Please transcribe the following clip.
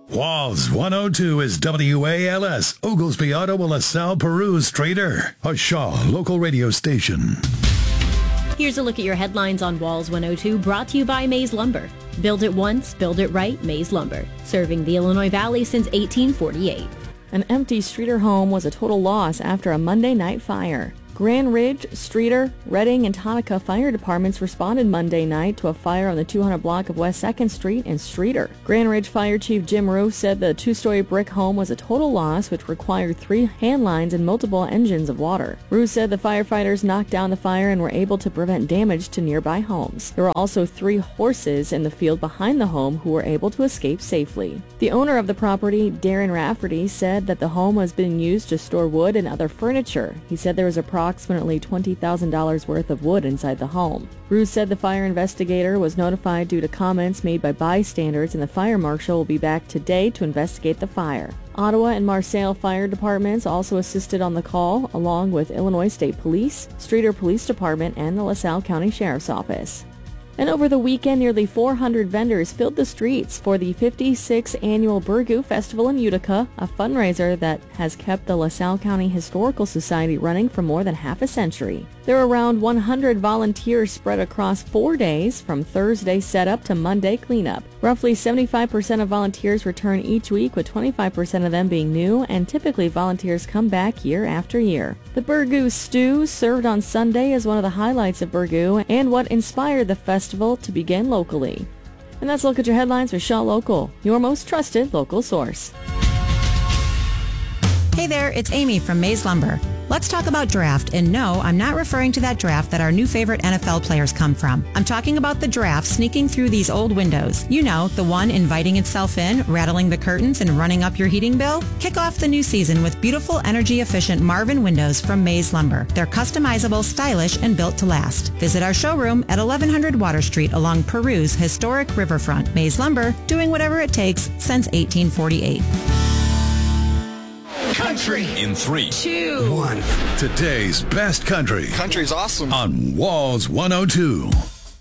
Walls 102 is WALS, Oglesby, Ottawa, LaSalle, Peru, Streator, a Shaw local radio station. Here's a look at your headlines on Walls 102, brought to you by Mays Lumber. Build it once, build it right, Mays Lumber. Serving the Illinois Valley since 1848. An empty Streator home was a total loss after a Monday night fire. Grand Ridge, Streator, Reading, and Tonopah fire departments responded Monday night to a fire on the 200 block of West 2nd Street in Streator. Grand Ridge Fire Chief Jim Roof said the two-story brick home was a total loss, which required 3 hand lines and multiple engines of water. Roof said the firefighters knocked down the fire and were able to prevent damage to nearby homes. There were also 3 horses in the field behind the home who were able to escape safely. The owner of the property, Darren Rafferty, said that the home was being used to store wood and other furniture. He said there was approximately $20,000 worth of wood inside the home. Bruce said the fire investigator was notified due to comments made by bystanders, and the fire marshal will be back today to investigate the fire. Ottawa and Marseille fire departments also assisted on the call, along with Illinois State Police, Streator Police Department, and the LaSalle County Sheriff's Office. And over the weekend, nearly 400 vendors filled the streets for the 56th Annual Burgoo Festival in Utica, a fundraiser that has kept the LaSalle County Historical Society running for more than half a century. There are around 100 volunteers spread across 4 days, from Thursday setup to Monday cleanup. Roughly 75% of volunteers return each week, with 25% of them being new, and typically volunteers come back year after year. The Burgoo Stew, served on Sunday, is one of the highlights of Burgoo and what inspired the festival to begin locally. And that's a look at your headlines for Shaw Local, your most trusted local source. Hey there, it's Amy from Mays Lumber. Let's talk about draft, and no, I'm not referring to that draft that our new favorite NFL players come from. I'm talking about the draft sneaking through these old windows. You know, the one inviting itself in, rattling the curtains, and running up your heating bill? Kick off the new season with beautiful, energy-efficient Marvin windows from Mays Lumber. They're customizable, stylish, and built to last. Visit our showroom at 1100 Water Street along Peru's historic riverfront. Mays Lumber, doing whatever it takes since 1848. Country in 3, 2, 1. Today's best country. Country's awesome. On Walls 102.